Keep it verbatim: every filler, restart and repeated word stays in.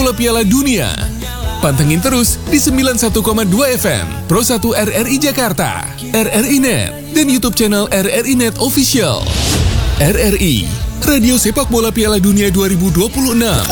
bola Piala Dunia. Pantengin terus di sembilan puluh satu koma dua F M, Pro satu R R I Jakarta, R R I Net, dan YouTube channel R R I Net Official. R R I, Radio Sepak Bola Piala Dunia dua ribu dua puluh enam.